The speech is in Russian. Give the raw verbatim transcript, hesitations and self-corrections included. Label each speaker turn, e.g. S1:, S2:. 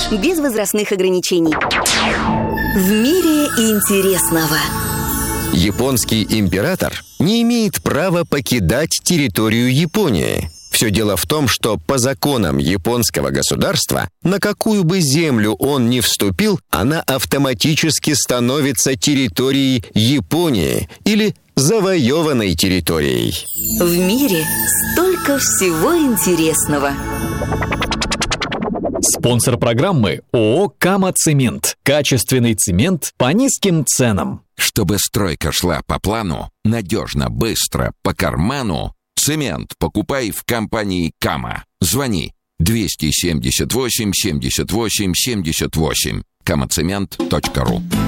S1: без возрастных ограничений. В мире интересного.
S2: Японский император не имеет права покидать территорию Японии. Все дело в том, что по законам японского государства, на какую бы землю он ни вступил, она автоматически становится территорией Японии или завоеванной территорией.
S1: В мире столько всего интересного.
S3: Спонсор программы ООО «Кама Цемент». Качественный цемент по низким ценам.
S4: Чтобы стройка шла по плану, надежно, быстро, по карману, цемент покупай в компании «Кама». Звони двести семьдесят восемь семьдесят восемь семьдесят восемь. камацемент точка ру